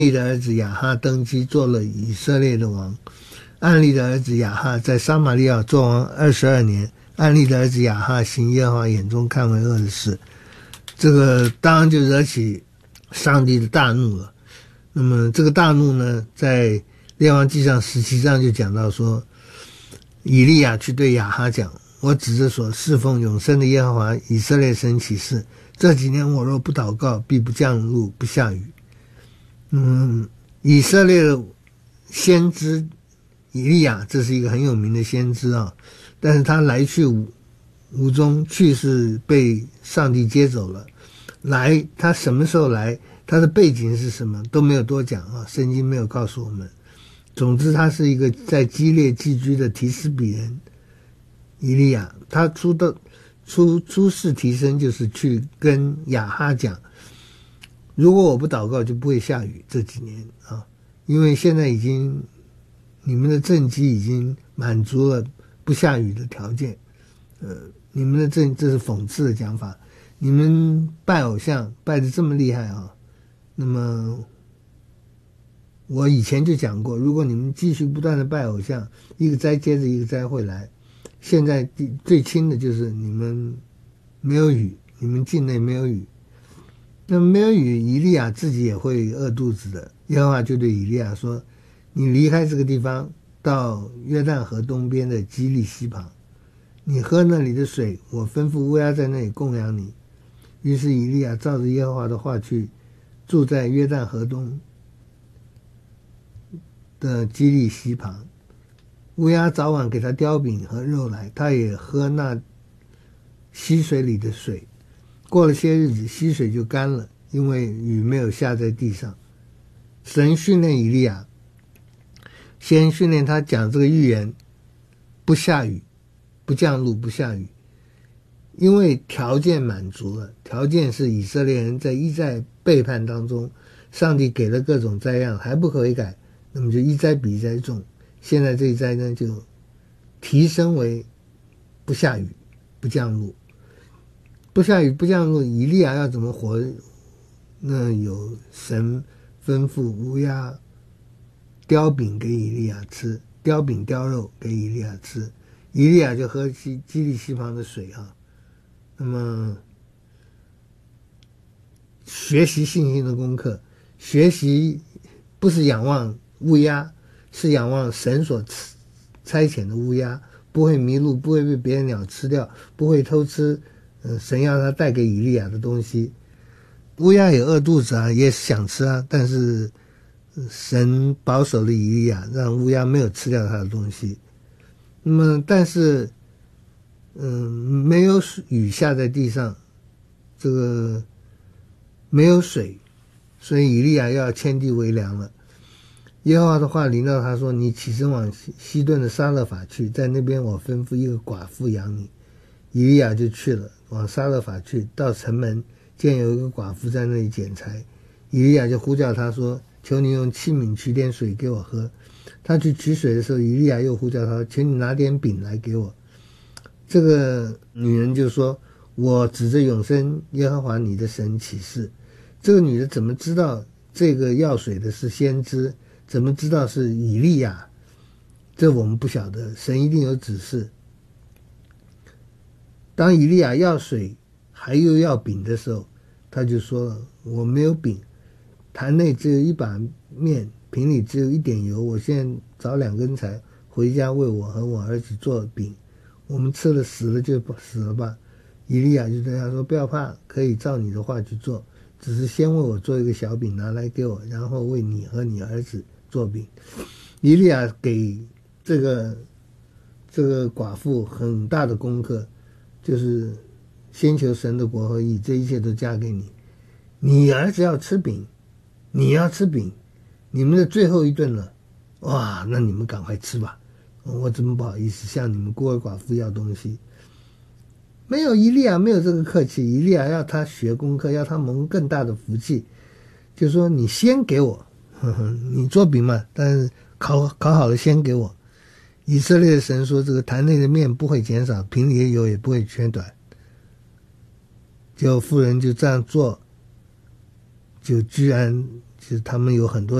利的儿子亚哈登基做了以色列的王。暗利的儿子亚哈在撒玛利亚做王22年。暗利的儿子亚哈行耶和华眼中看为恶的事，这个当然就惹起上帝的大怒了。那么这个大怒呢，在列王纪上17章就讲到说，以利亚去对亚哈讲，我指着所侍奉永生的耶和华以色列神起誓，这几年我若不祷告，必不降露不下雨。以色列的先知以利亚，这是一个很有名的先知啊，但是他来去无踪，去是被上帝接走了。来，他什么时候来，他的背景是什么都没有多讲啊，圣经没有告诉我们。总之他是一个在基列寄居的提斯比人以利亚，他出世提升就是去跟亚哈讲，如果我不祷告就不会下雨这几年啊，因为现在已经你们的政绩已经满足了不下雨的条件。你们的这是讽刺的讲法，你们拜偶像拜得这么厉害啊，那么我以前就讲过，如果你们继续不断的拜偶像，一个灾接着一个灾会来。现在最轻的就是你们没有雨，你们境内没有雨，那么没有雨，以利亚自己也会饿肚子的。耶和华就对以利亚说，你离开这个地方，到约旦河东边的基利溪旁，你喝那里的水，我吩咐乌鸦在那里供养你。于是以利亚照着耶和华的话去，住在约旦河东的基利溪旁。乌鸦早晚给他叼饼和肉来，他也喝那溪水里的水。过了些日子，溪水就干了，因为雨没有下在地上。神训练以利亚，先训练他讲这个预言，不下雨，不降露，不下雨，因为条件满足了。条件是以色列人在一再背叛当中，上帝给了各种灾殃，还不悔改，那么就一灾比一灾重。现在这一灾呢，就提升为不下雨，不降露。不下雨不降露，以利亚要怎么活？那有神吩咐乌鸦叼饼给以利亚吃，叼饼叼肉给以利亚吃，以利亚就喝基利溪旁的水啊。那么学习信心的功课，学习不是仰望乌鸦，是仰望神所差遣的乌鸦，不会迷路，不会被别的鸟吃掉，不会偷吃神要他带给以利亚的东西。乌鸦也饿肚子啊，也想吃啊，但是神保守了以利亚，让乌鸦没有吃掉他的东西。那么但是没有雨下在地上，这个没有水，所以以利亚要迁地为粮了。耶和华的话临到他说，你起身往西顿的撒勒法去，在那边我吩咐一个寡妇养你。以利亚就去了，往撒勒法去，到城门见有一个寡妇在那里捡柴，以利亚就呼叫他说，求你用器皿取点水给我喝。他去取水的时候，以利亚又呼叫他，请你拿点饼来给我。这个女人就说，我指着永生耶和华你的神起誓。这个女的怎么知道这个要水的是先知？怎么知道是以利亚？这我们不晓得，神一定有指示。当以利亚要水还又要饼的时候，他就说了，我没有饼，坛内只有一把面，瓶里只有一点油，我现在找2根柴回家为我和我儿子做饼，我们吃了死了就死了吧。以利亚就对他说，不要怕，可以照你的话去做，只是先为我做一个小饼拿来给我，然后为你和你儿子做饼。以利亚给这个寡妇很大的功课，就是先求神的国和义，这一切都加给你。你儿子要吃饼，你要吃饼，你们的最后一顿了，哇，那你们赶快吃吧，我怎么不好意思向你们孤儿寡妇要东西。没有，以利亚没有这个客气，以利亚要他学功课，要他蒙更大的福气，就说你先给我，你做饼嘛，但是烤好了先给我。以色列的神说，这个坛内的面不会减少，瓶里的油也不会缺短。结果妇人就这样做，就居然实他们有很多